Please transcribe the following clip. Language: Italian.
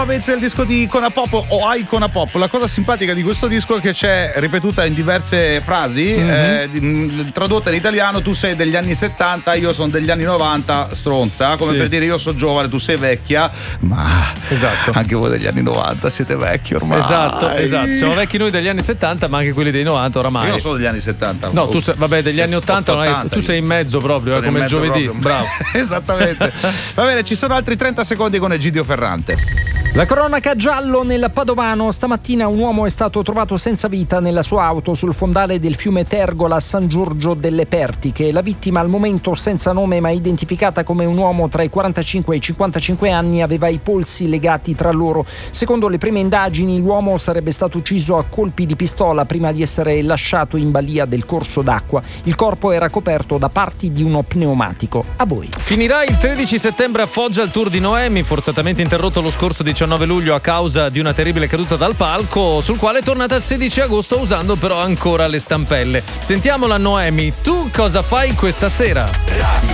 Avete il disco di Icona Pop o Icona Pop. La cosa simpatica di questo disco è che c'è ripetuta in diverse frasi, tradotta in italiano. Tu sei degli anni 70, io sono degli anni 90, stronza, come per dire io sono giovane, tu sei vecchia, ma esatto, anche voi degli anni 90 siete vecchi ormai. Esatto, siamo vecchi noi degli anni 70, ma anche quelli dei 90 oramai. Io non sono degli anni 70. No, tu sei, vabbè, degli anni 80, tu sei in mezzo proprio, come il giovedì. Proprio. Bravo. Esattamente. Va bene, ci sono altri 30 secondi con Egidio Ferrante. La cronaca giallo nel Padovano. Stamattina un uomo è stato trovato senza vita nella sua auto sul fondale del fiume Tergola a San Giorgio delle Pertiche. La vittima, al momento senza nome ma identificata come un uomo tra i 45 e i 55 anni, aveva i polsi legati tra loro. Secondo le prime indagini l'uomo sarebbe stato ucciso a colpi di pistola prima di essere lasciato in balia del corso d'acqua. Il corpo era coperto da parti di uno pneumatico. A voi. Finirà il 13 settembre a Foggia il tour di Noemi, forzatamente interrotto lo scorso 19 luglio a causa di una terribile caduta dal palco, sul quale è tornata il 16 agosto usando però ancora le stampelle. Sentiamola Noemi, tu cosa fai questa sera?